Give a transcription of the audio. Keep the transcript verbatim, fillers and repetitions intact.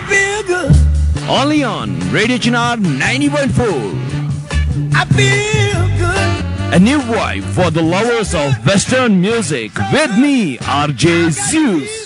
feel good. Only on Radio Chinar ninety point four. I feel good. A new vibe for the lovers of Western music with me, R J Zeus.